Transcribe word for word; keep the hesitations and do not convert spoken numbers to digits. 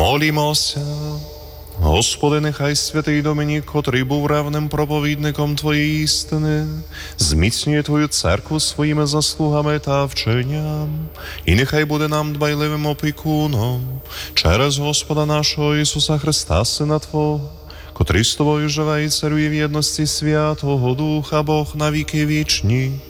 Молімося. Господи, нехай святий Домінік, котрий був ревним проповідником Твоєї істини, зміцнює Твою церкву своїми заслугами та вченням, і нехай буде нам дбайливим опікуном через Господа нашого Ісуса Христа, Сина Твого, котрий з Тобою живе і царює в єдності Святого Духа, Бог на віки вічні.